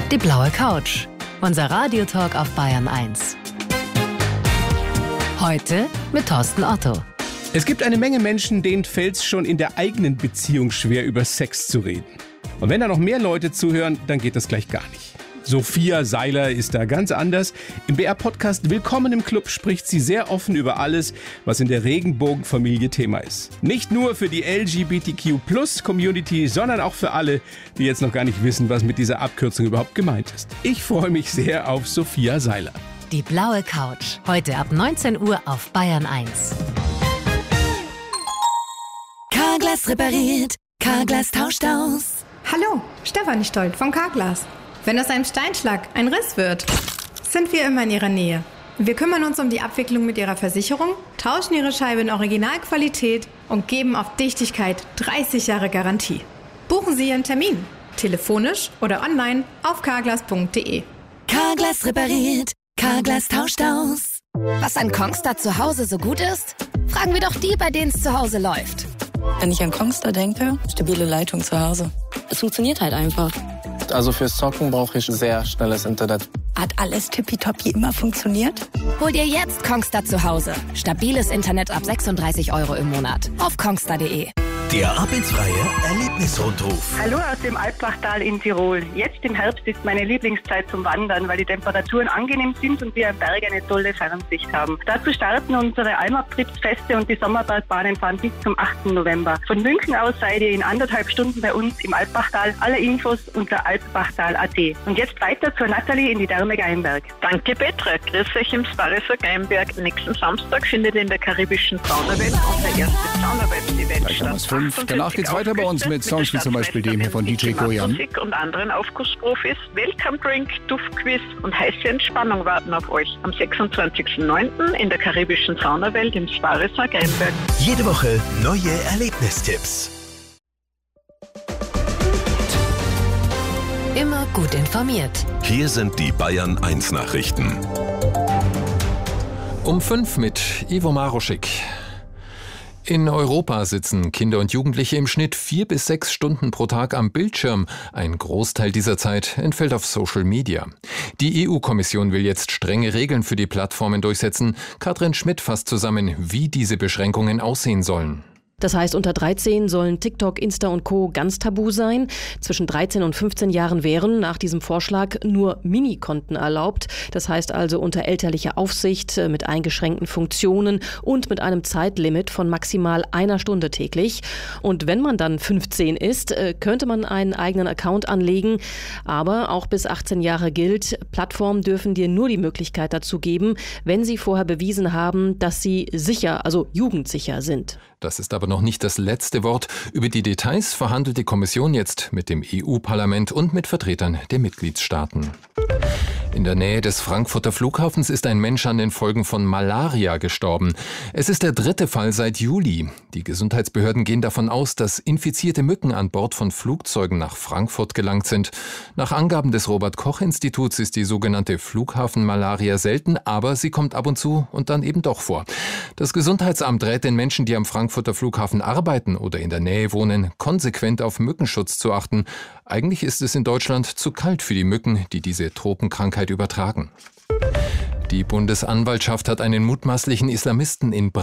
Die blaue Couch. Unser Radiotalk auf Bayern 1. Heute mit Thorsten Otto. Es gibt eine Menge Menschen, denen fällt es schon in der eigenen Beziehung schwer, über Sex zu reden. Und wenn da noch mehr Leute zuhören, dann geht das gleich gar nicht. Sophia Seiler ist da ganz anders. Im BR-Podcast Willkommen im Club spricht sie sehr offen über alles, was in der Regenbogenfamilie Thema ist. Nicht nur für die LGBTQ+-Community, sondern auch für alle, die jetzt noch gar nicht wissen, was mit dieser Abkürzung überhaupt gemeint ist. Ich freue mich sehr auf Sophia Seiler. Die blaue Couch. Heute ab 19 Uhr auf Bayern 1. Carglass repariert. Carglass tauscht aus. Hallo, Stefanie Stolt von Carglass. Wenn aus einem Steinschlag ein Riss wird, sind wir immer in Ihrer Nähe. Wir kümmern uns um die Abwicklung mit Ihrer Versicherung, tauschen Ihre Scheibe in Originalqualität und geben auf Dichtigkeit 30 Jahre Garantie. Buchen Sie Ihren Termin, telefonisch oder online auf carglass.de. Carglass repariert. Carglass tauscht aus. Was an Kongstar zu Hause so gut ist? Fragen wir doch die, bei denen es zu Hause läuft. Wenn ich an Kongstar denke, stabile Leitung zu Hause. Es funktioniert halt einfach. Also fürs Zocken brauche ich sehr schnelles Internet. Hat alles tippitoppi immer funktioniert? Hol dir jetzt Kongstar zu Hause. Stabiles Internet ab 36 € im Monat. Auf kongstar.de. Der Ab ins Freie Erlebnisrundruf. Hallo aus dem Alpbachtal in Tirol. Jetzt im Herbst ist meine Lieblingszeit zum Wandern, weil die Temperaturen angenehm sind und wir am Berg eine tolle Fernsicht haben. Dazu starten unsere Almabtriebsfeste und die Sommerbergbahnen fahren bis zum 8. November. Von München aus seid ihr in 1,5 Stunden bei uns im Alpbachtal. Alle Infos unter alpbachtal.at. Und jetzt weiter zur Nathalie in die Therme Geimberg. Danke Petra, grüß euch im Sparriser Geimberg. Nächsten Samstag findet in der karibischen Saunawelt unser erstes Saunawelt-Event statt. Danach geht's weiter bei uns mit Songs wie zum Beispiel dem hier von DJ Goyan. Musik und anderen Aufgussprofis, Welcome Drink, Duftquiz und heiße Entspannung warten auf euch. Am 26.09. in der karibischen Saunawelt im Sparriser Geimberg. Jede Woche neue Erlebnistipps. Immer gut informiert. Hier sind die Bayern 1 Nachrichten. Um 5 mit Ivo Maroschik. In Europa sitzen Kinder und Jugendliche im Schnitt 4 bis 6 Stunden pro Tag am Bildschirm. Ein Großteil dieser Zeit entfällt auf Social Media. Die EU-Kommission will jetzt strenge Regeln für die Plattformen durchsetzen. Katrin Schmidt fasst zusammen, wie diese Beschränkungen aussehen sollen. Das heißt, unter 13 sollen TikTok, Insta und Co. ganz tabu sein. Zwischen 13 und 15 Jahren wären nach diesem Vorschlag nur Minikonten erlaubt. Das heißt also unter elterlicher Aufsicht, mit eingeschränkten Funktionen und mit einem Zeitlimit von maximal 1 Stunde täglich. Und wenn man dann 15 ist, könnte man einen eigenen Account anlegen. Aber auch bis 18 Jahre gilt, Plattformen dürfen dir nur die Möglichkeit dazu geben, wenn sie vorher bewiesen haben, dass sie sicher, also jugendsicher sind. Das ist aber noch nicht das letzte Wort. Über die Details verhandelt die Kommission jetzt mit dem EU-Parlament und mit Vertretern der Mitgliedstaaten. In der Nähe des Frankfurter Flughafens ist ein Mensch an den Folgen von Malaria gestorben. Es ist der 3. Fall seit Juli. Die Gesundheitsbehörden gehen davon aus, dass infizierte Mücken an Bord von Flugzeugen nach Frankfurt gelangt sind. Nach Angaben des Robert-Koch-Instituts ist die sogenannte Flughafenmalaria selten, aber sie kommt ab und zu und dann eben doch vor. Das Gesundheitsamt rät den Menschen, die am Frankfurter Flughafen arbeiten oder in der Nähe wohnen, konsequent auf Mückenschutz zu achten. Eigentlich ist es in Deutschland zu kalt für die Mücken, die diese Tropenkrankheit übertragen. Die Bundesanwaltschaft hat einen mutmaßlichen Islamisten in